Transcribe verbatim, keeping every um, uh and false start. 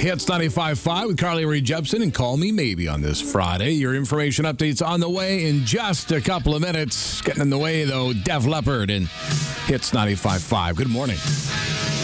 Hits ninety-five point five with Carly Rae Jepsen and Call Me Maybe on this Friday. Your information updates on the way in just a couple of minutes. Getting in the way, though, Def Leppard and Hits ninety-five point five. Good morning.